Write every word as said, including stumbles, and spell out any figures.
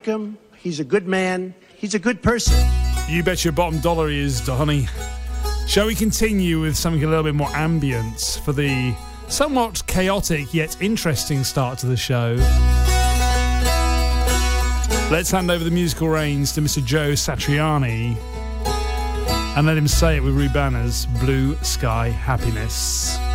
him. He's a good man. He's a good person. You bet your bottom dollar he is, honey. Shall we continue with something a little bit more ambient for the somewhat chaotic yet interesting start to the show? Let's hand over the musical reins to Mister Joe Satriani and let him say it with Ruth Banner's Blue Sky Happiness.